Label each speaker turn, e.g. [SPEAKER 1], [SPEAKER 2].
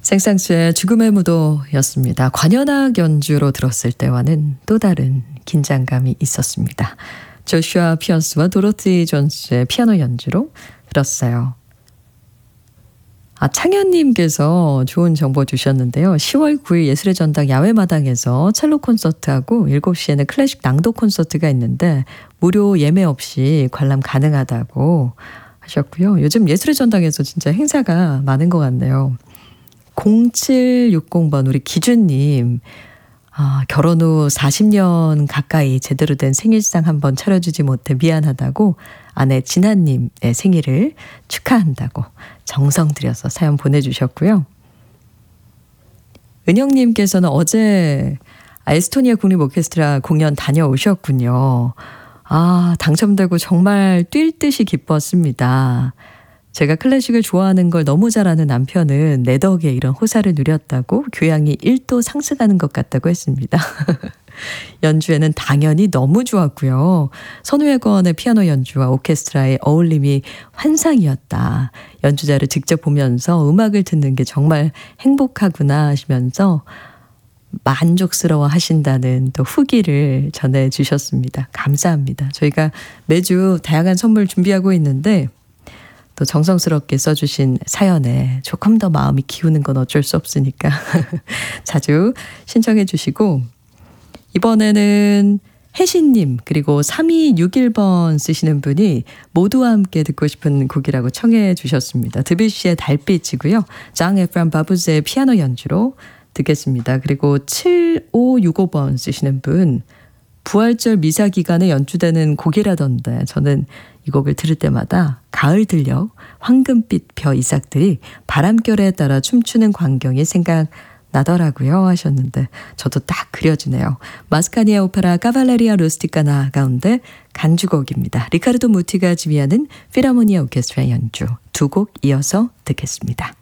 [SPEAKER 1] 생상수의 죽음의 무도였습니다. 관현악 연주로 들었을 때와는 또 다른 긴장감이 있었습니다. 조슈아 피어스와 도로티 존스의 피아노 연주로 들었어요. 창현님께서 좋은 정보 주셨는데요. 10월 9일 예술의 전당 야외마당에서 첼로 콘서트하고 7시에는 클래식 낭독 콘서트가 있는데 무료 예매 없이 관람 가능하다고 하셨고요. 요즘 예술의 전당에서 진짜 행사가 많은 것 같네요. 0760번 우리 기준님, 결혼 후 40년 가까이 제대로 된 생일상 한번 차려주지 못해 미안하다고 아내 진아님의 생일을 축하한다고 정성 들여서 사연 보내주셨고요. 은영님께서는 어제 에스토니아 국립 오케스트라 공연 다녀오셨군요. 당첨되고 정말 뛸 듯이 기뻤습니다. 제가 클래식을 좋아하는 걸 너무 잘 아는 남편은 내 덕에 이런 호사를 누렸다고 교양이 1도 상승하는 것 같다고 했습니다. 연주에는 당연히 너무 좋았고요. 선우회관의 피아노 연주와 오케스트라의 어울림이 환상이었다. 연주자를 직접 보면서 음악을 듣는 게 정말 행복하구나 하시면서 만족스러워 하신다는 또 후기를 전해주셨습니다. 감사합니다. 저희가 매주 다양한 선물 준비하고 있는데 또 정성스럽게 써주신 사연에 조금 더 마음이 기우는 건 어쩔 수 없으니까 자주 신청해 주시고, 이번에는 혜신님 그리고 3261번 쓰시는 분이 모두와 함께 듣고 싶은 곡이라고 청해 주셨습니다. 드뷔시의 달빛이고요. 장 에프람 바부즈의 피아노 연주로 듣겠습니다. 그리고 7565번 쓰시는 분, 부활절 미사 기간에 연주되는 곡이라던데 저는 이 곡을 들을 때마다 가을 들녘 황금빛 벼 이삭들이 바람결에 따라 춤추는 광경이 생각나더라고요 하셨는데 저도 딱 그려지네요. 마스카니아 오페라 카발레리아 루스티카나 가운데 간주곡입니다. 리카르도 무티가 지휘하는 필하모니아 오케스트라 연주 두 곡 이어서 듣겠습니다.